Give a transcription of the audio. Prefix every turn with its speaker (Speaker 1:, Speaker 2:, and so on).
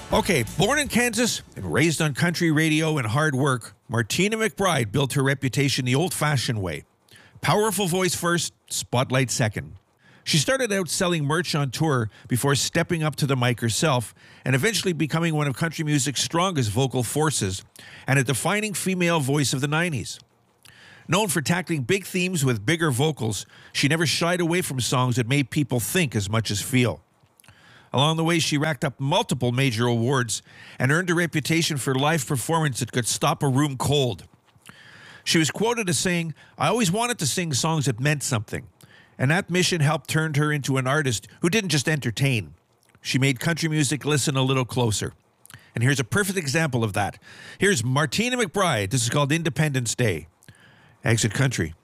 Speaker 1: Okay, born in Kansas and raised on country radio and hard work, Martina McBride built her reputation the old-fashioned way. Powerful voice first, spotlight second. She started out selling merch on tour before stepping up to the mic herself and eventually becoming one of country music's strongest vocal forces and a defining female voice of the 90s. Known for tackling big themes with bigger vocals, she never shied away from songs that made people think as much as feel. Along the way, she racked up multiple major awards and earned a reputation for live performance that could stop a room cold. She was quoted as saying, "I always wanted to sing songs that meant something." And that mission helped turn her into an artist who didn't just entertain. She made country music listen a little closer. And here's a perfect example of that. Here's Martina McBride. This is called Independence Day. Exit Country.